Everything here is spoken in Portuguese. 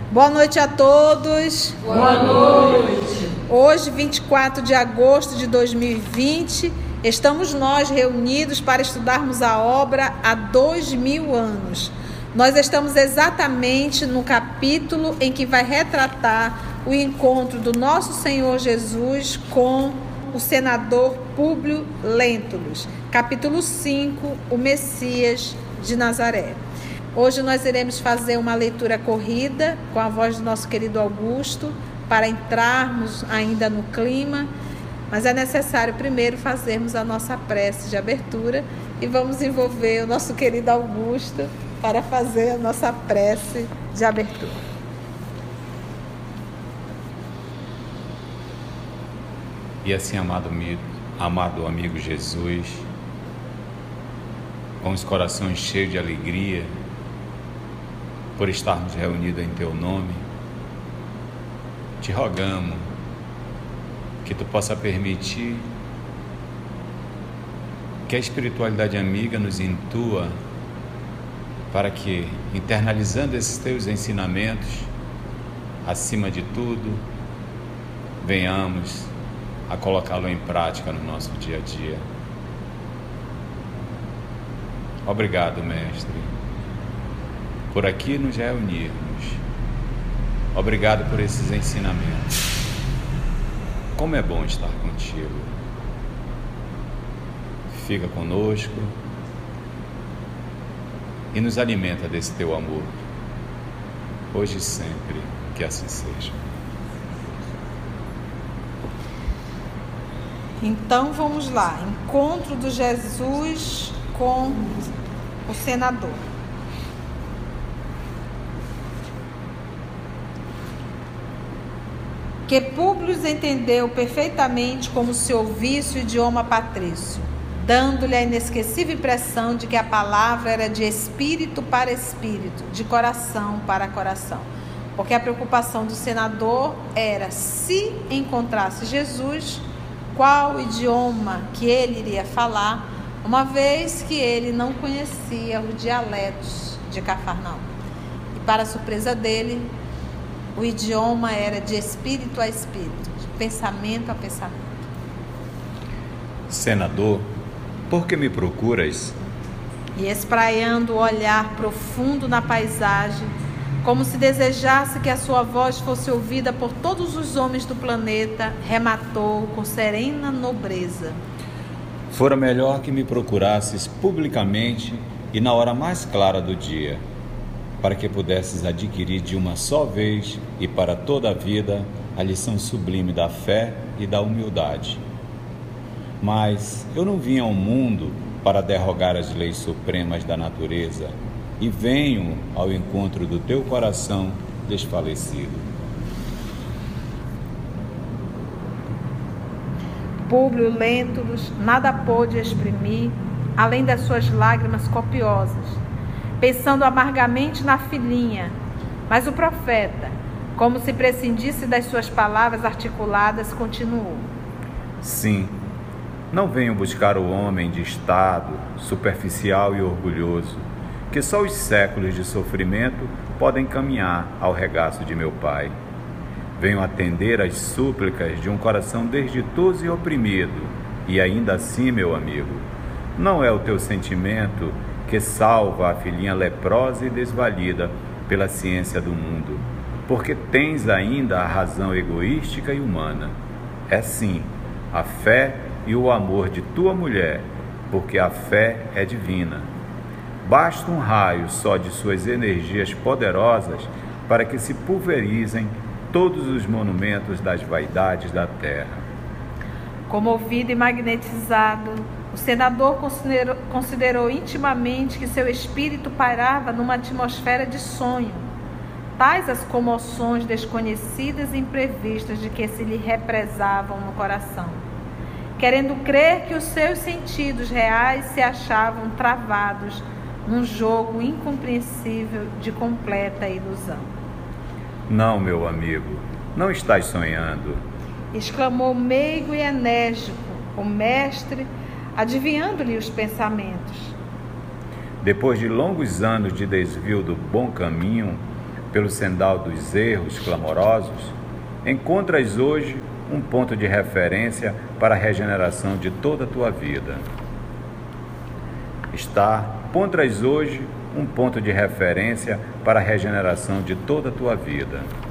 Boa noite a todos. Boa noite. Hoje, 24 de agosto de 2020, estamos nós reunidos para estudarmos a obra há 2000 anos. Nós estamos exatamente no capítulo em que vai retratar o encontro do nosso Senhor Jesus com o senador Públio Lentulus. Capítulo 5, o Messias de Nazaré. Hoje nós iremos fazer uma leitura corrida com a voz do nosso querido Augusto para entrarmos ainda no clima, mas é necessário primeiro fazermos a nossa prece de abertura e vamos envolver o nosso querido Augusto para fazer a nossa prece de abertura. E assim, amado amigo Jesus, com os corações cheios de alegria, por estarmos reunidos em Teu nome, te rogamos que Tu possa permitir que a espiritualidade amiga nos intua para que, internalizando esses Teus ensinamentos, acima de tudo, venhamos a colocá-lo em prática no nosso dia a dia. Obrigado, Mestre, por aqui nos reunirmos. Obrigado por esses ensinamentos. Como é bom estar contigo. Fica conosco e nos alimenta desse Teu amor, hoje e sempre, que assim seja. Então vamos lá, encontro de Jesus com o senador. Que Públio entendeu perfeitamente como se ouvisse o idioma patrício, dando-lhe a inesquecível impressão de que a palavra era de espírito para espírito, de coração para coração. Porque a preocupação do senador era, se encontrasse Jesus, qual o idioma que ele iria falar, uma vez que ele não conhecia os dialetos de Cafarnaum. E para a surpresa dele, o idioma era de espírito a espírito, de pensamento a pensamento. Senador, por que me procuras? E espraiando o olhar profundo na paisagem, como se desejasse que a sua voz fosse ouvida por todos os homens do planeta, rematou com serena nobreza. Fora melhor que me procurasses publicamente e na hora mais clara do dia, para que pudesses adquirir de uma só vez e para toda a vida a lição sublime da fé e da humildade. Mas eu não vim ao mundo para derrogar as leis supremas da natureza e venho ao encontro do teu coração desfalecido. Públio Lentulus nada pôde exprimir, além das suas lágrimas copiosas, pensando amargamente na filhinha, mas o profeta, como se prescindisse das suas palavras articuladas, continuou. Sim, não venho buscar o homem de estado, superficial e orgulhoso, que só os séculos de sofrimento podem caminhar ao regaço de meu Pai. Venho atender às súplicas de um coração desditoso e oprimido, e ainda assim, meu amigo, não é o teu sentimento que salva a filhinha leprosa e desvalida pela ciência do mundo, porque tens ainda a razão egoística e humana. É sim, a fé e o amor de tua mulher, porque a fé é divina. Basta um raio só de suas energias poderosas para que se pulverizem todos os monumentos das vaidades da terra. Comovido e magnetizado, o senador considerou intimamente que seu espírito pairava numa atmosfera de sonho, tais as comoções desconhecidas e imprevistas de que se lhe represavam no coração, querendo crer que os seus sentidos reais se achavam travados num jogo incompreensível de completa ilusão. Não, meu amigo, não estás sonhando, exclamou meigo e enérgico o mestre, adivinhando-lhe os pensamentos. Depois de longos anos de desvio do bom caminho, pelo sendal dos erros clamorosos, encontras hoje um ponto de referência para a regeneração de toda a tua vida. Encontras hoje um ponto de referência para a regeneração de toda a tua vida.